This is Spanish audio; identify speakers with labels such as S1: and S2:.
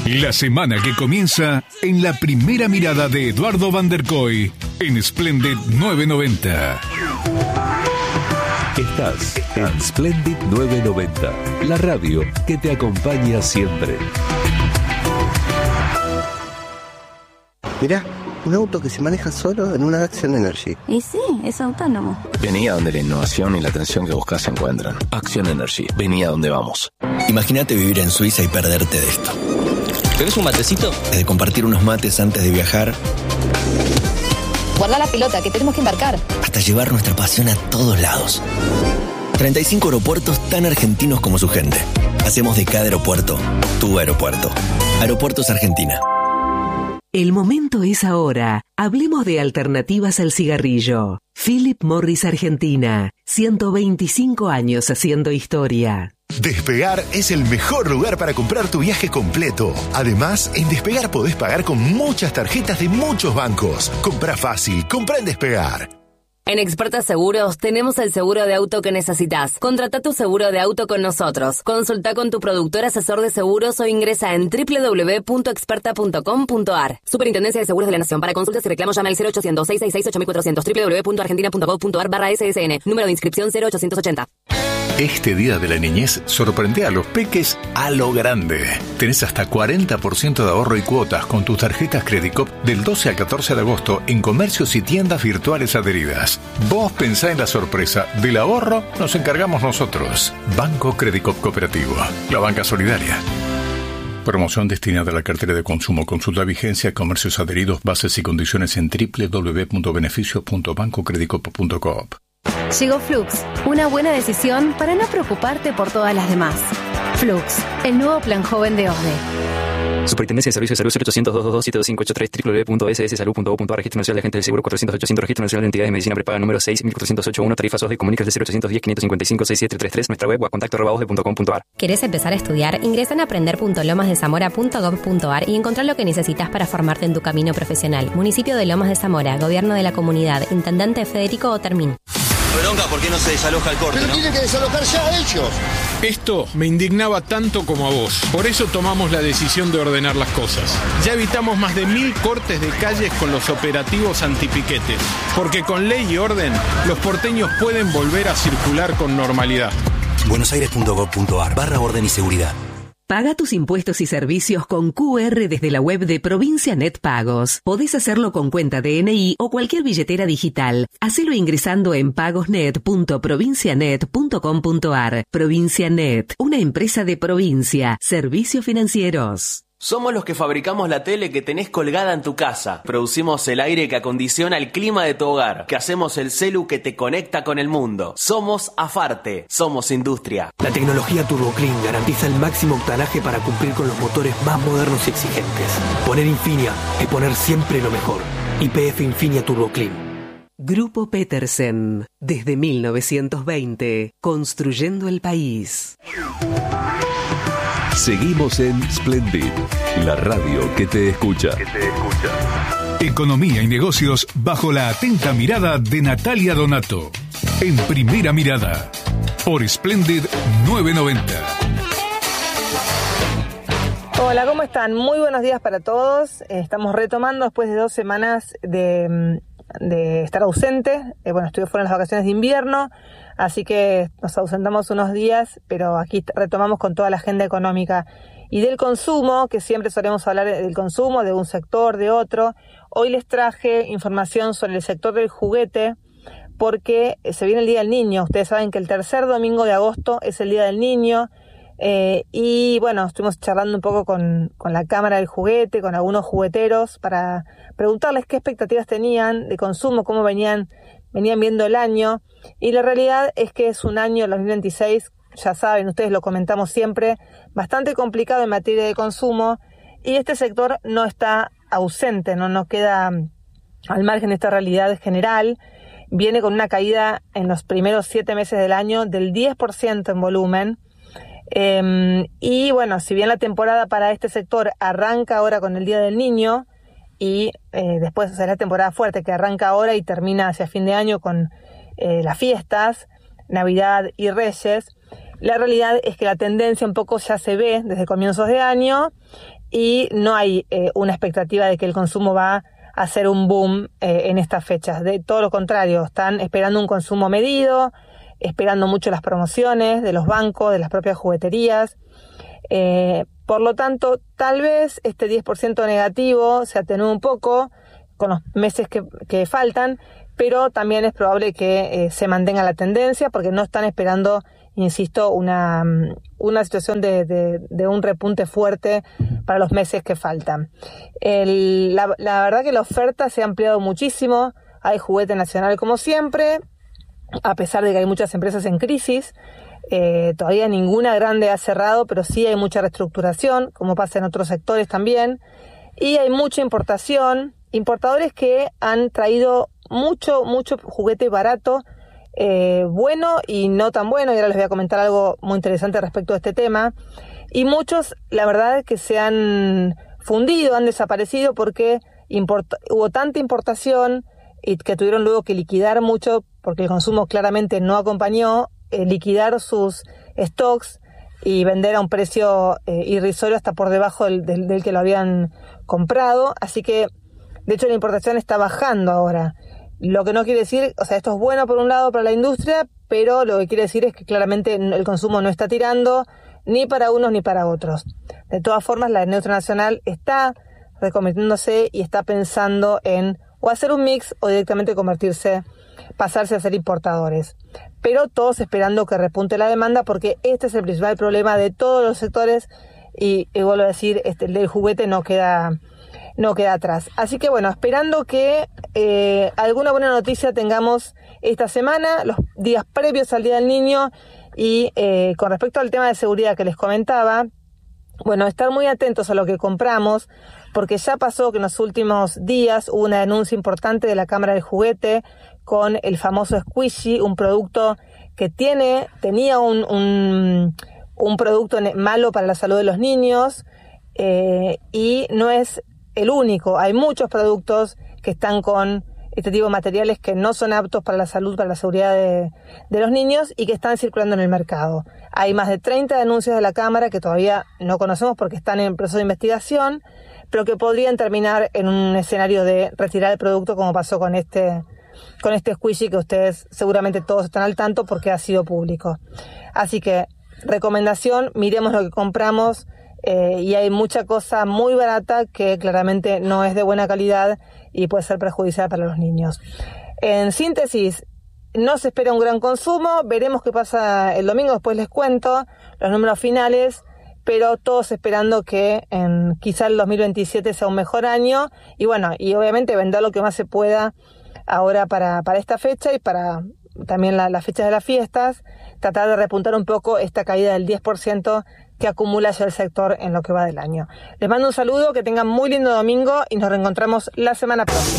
S1: La semana que comienza en la primera mirada de Eduardo Van der Kooi en Splendid 990.
S2: Estás en Splendid 990, la radio que te acompaña siempre.
S3: Mirá, un auto que se maneja solo en una Action Energy.
S4: Y sí, es autónomo.
S5: Vení a donde la innovación y la atención que buscas se encuentran. Action Energy, vení a donde vamos. Imagínate vivir en Suiza y perderte de esto. ¿Querés un matecito? De compartir unos mates antes de viajar.
S6: Guarda la pelota, que tenemos que embarcar.
S5: Hasta llevar nuestra pasión a todos lados. 35 aeropuertos tan argentinos como su gente. Hacemos de cada aeropuerto tu aeropuerto. Aeropuertos Argentina.
S7: El momento es ahora. Hablemos de alternativas al cigarrillo. Philip Morris Argentina. 125 años haciendo historia.
S8: Despegar es el mejor lugar para comprar tu viaje completo. Además, en Despegar podés pagar con muchas tarjetas de muchos bancos. Comprá fácil, comprá en Despegar.
S9: En Experta Seguros tenemos el seguro de auto que necesitas. Contrata tu seguro de auto con nosotros. Consulta con tu productor asesor de seguros o ingresa en www.experta.com.ar. Superintendencia de Seguros de la Nación. Para consultas y reclamos llama al 0800-666-8400 www.argentina.gov.ar/SSN. Número de inscripción 0880.
S8: Este Día de la Niñez sorprende a los peques a lo grande. Tenés hasta 40% de ahorro y cuotas con tus tarjetas Credicop del 12 al 14 de agosto en comercios y tiendas virtuales adheridas. Vos pensá en la sorpresa. Del ahorro nos encargamos nosotros. Banco Credicop Cooperativo. La banca solidaria. Promoción destinada a la cartera de consumo. Consulta vigencia, comercios adheridos, bases y condiciones en www.beneficios.bancocredicop.coop.
S10: Llegó Flux, una buena decisión para no preocuparte por todas las demás. Flux, el nuevo plan joven de OSDE.
S11: Superintendencia de Servicios de Salud 0800-222-7583 www.sssalud.gov.ar. Registro Nacional de Agentes del Seguro 400-800. Registro Nacional de Entidades de Medicina Prepaga número 6.408.1. Tarifas OSDE. Comunícase 0810-555-6733. Nuestra web o a contacto@osde.com.ar.
S12: ¿Querés empezar a estudiar? Ingresa en aprender.lomasdezamora.gov.ar y encontrar lo que necesitas para formarte en tu camino profesional. Municipio de Lomas de Zamora, Gobierno de la Comunidad, Intendente Federico Otermín.
S13: Bronca, ¿por qué no se desaloja el corte?
S14: Pero tienen que desalojar ya ellos.
S15: Esto me indignaba tanto como a vos. Por eso tomamos la decisión de ordenar las cosas. Ya evitamos más de 1000 cortes de calles con los operativos antipiquetes. Porque con ley y orden, los porteños pueden volver a circular con normalidad.
S13: buenosaires.gov.ar/orden y seguridad.
S7: Paga tus impuestos y servicios con QR desde la web de Provincia Net Pagos. Podés hacerlo con cuenta DNI o cualquier billetera digital. Hacelo ingresando en pagosnet.provincianet.com.ar. Provincia Net, una empresa de provincia. Servicios financieros.
S16: Somos los que fabricamos la tele que tenés colgada en tu casa. Producimos el aire que acondiciona el clima de tu hogar. Que hacemos el celu que te conecta con el mundo. Somos Afarte. Somos industria.
S17: La tecnología TurboClean garantiza el máximo octanaje para cumplir con los motores más modernos y exigentes. Poner Infinia es poner siempre lo mejor. YPF Infinia TurboClean.
S7: Grupo Petersen. Desde 1920. Construyendo el país.
S2: Seguimos en Splendid, la radio que te escucha.
S1: Economía y negocios bajo la atenta mirada de Natalia Donato. En Primera Mirada, por Splendid 990.
S18: Hola, ¿cómo están? Muy buenos días para todos. Estamos retomando después de 2 semanas de estar ausente. Fueron las vacaciones de invierno, así que nos ausentamos unos días, pero aquí retomamos con toda la agenda económica y del consumo, que siempre solemos hablar del consumo, de un sector, de otro. Hoy les traje información sobre el sector del juguete, porque se viene el Día del Niño. Ustedes saben que el tercer domingo de agosto es el Día del Niño, y estuvimos charlando un poco con la Cámara del Juguete, con algunos jugueteros, para preguntarles qué expectativas tenían de consumo, cómo venían viendo el año. Y la realidad es que es un año, el 2026, ya saben, ustedes lo comentamos siempre, bastante complicado en materia de consumo, y este sector no está ausente, no queda al margen de esta realidad general. Viene con una caída en los primeros 7 meses del año del 10% en volumen. Si bien la temporada para este sector arranca ahora con el Día del Niño, y después será la temporada fuerte que arranca ahora y termina hacia fin de año con las fiestas, Navidad y Reyes, La realidad es que la tendencia un poco ya se ve desde comienzos de año y no hay una expectativa de que el consumo va a hacer un boom en estas fechas. De todo lo contrario, están esperando un consumo medido, esperando mucho las promociones de los bancos, de las propias jugueterías. Por lo tanto, tal vez este 10% negativo se atenúe un poco con los meses que faltan, pero también es probable que se mantenga la tendencia porque no están esperando, insisto, una situación de un repunte fuerte para los meses que faltan. La verdad que la oferta se ha ampliado muchísimo. Hay juguete nacional como siempre, a pesar de que hay muchas empresas en crisis. Todavía ninguna grande ha cerrado, pero sí hay mucha reestructuración, como pasa en otros sectores también. Y hay mucha importación, importadores que han traído mucho juguete barato, bueno y no tan bueno, y ahora les voy a comentar algo muy interesante respecto a este tema. Y muchos, la verdad, es que se han fundido, han desaparecido porque hubo tanta importación y que tuvieron luego que liquidar mucho porque el consumo claramente no acompañó, liquidar sus stocks y vender a un precio irrisorio hasta por debajo del que lo habían comprado. Así que, de hecho, la importación está bajando ahora. Lo que no quiere decir, o sea, esto es bueno por un lado para la industria, pero lo que quiere decir es que claramente el consumo no está tirando ni para unos ni para otros. De todas formas, la industria nacional está reconvirtiéndose y está pensando en o hacer un mix o directamente pasarse a ser importadores. Pero todos esperando que repunte la demanda porque este es el principal problema de todos los sectores y vuelvo a decir, el del juguete no queda atrás. Así que bueno, esperando que alguna buena noticia tengamos esta semana, los días previos al Día del Niño y con respecto al tema de seguridad que les comentaba, bueno, estar muy atentos a lo que compramos porque ya pasó que en los últimos días hubo una denuncia importante de la Cámara del Juguete con el famoso Squishy, un producto que tenía un producto malo para la salud de los niños y no es el único. Hay muchos productos que están con este tipo de materiales que no son aptos para la salud, para la seguridad de los niños y que están circulando en el mercado. Hay más de 30 denuncias de la Cámara que todavía no conocemos porque están en proceso de investigación, pero que podrían terminar en un escenario de retirar el producto como pasó con este squishy que ustedes seguramente todos están al tanto porque ha sido público. Así que, recomendación, miremos lo que compramos y hay mucha cosa muy barata que claramente no es de buena calidad y puede ser perjudicial para los niños. En síntesis, no se espera un gran consumo, veremos qué pasa el domingo, después les cuento los números finales, pero todos esperando que quizá el 2027 sea un mejor año y bueno, y obviamente vender lo que más se pueda ahora para esta fecha y para también las fechas de las fiestas, tratar de repuntar un poco esta caída del 10% que acumula ya el sector en lo que va del año. Les mando un saludo, que tengan muy lindo domingo y nos reencontramos la semana próxima.